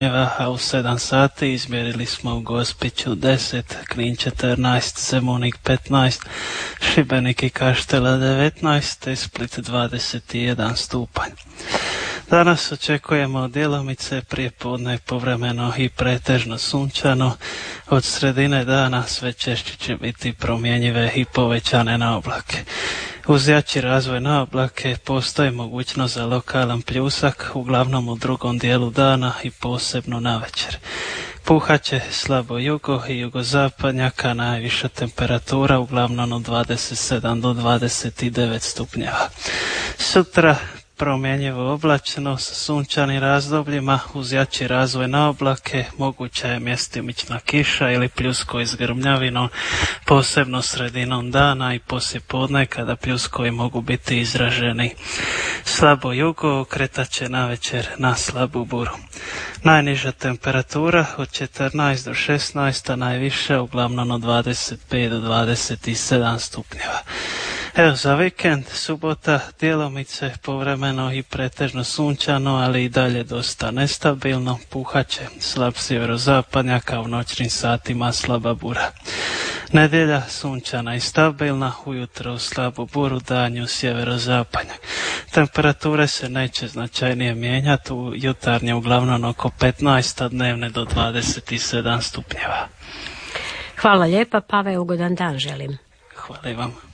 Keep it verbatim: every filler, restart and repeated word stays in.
a u sedam sati izmjerili smo u Gospiću deset, Knin četrnaest, Zemunik petnaest, Šibenik i Kaštela devetnaest, te Split dvadeset jedan stupanj. Danas očekujemo djelomice prijepodne povremeno i pretežno sunčano. Od sredine dana sve češće će biti promjenjive i povećane na oblake. Uz jači razvoj na oblake postoji mogućnost za lokalan pljusak, uglavnom u drugom dijelu dana i posebno navečer. Puhaće slabo jugo i jugozapadnjaka, najviša temperatura uglavnom od dvadeset sedam do dvadeset devet stupnjeva. Sutra promjenjivo oblačno sa sunčanim razdobljima, uz jači razvoj na oblake, moguća je mjestimična kiša ili pljuskovi s grmljavinom, posebno sredinom dana i poslijepodne kada pljuskovi mogu biti izraženi. Slabo jugo okretat će navečer na slabu buru. Najniža temperatura od četrnaest do šesnaest, a najviša uglavnom od dvadeset pet do dvadeset sedam stupnjeva. Evo za vikend, subota, djelomice povremeno i pretežno sunčano, ali i dalje dosta nestabilno, puhaće slab sjeverozapadnjak, a u noćnim satima slaba bura. Nedjelja sunčana i stabilna, ujutro u slabu buru, danju sjeverozapadnjak. Temperature se neće značajnije mijenjati, u jutarnje uglavnom oko petnaest, a dnevne do dvadeset sedam stupnjeva. Hvala lijepa, Pave, ugodan dan želim. Hvala i vam.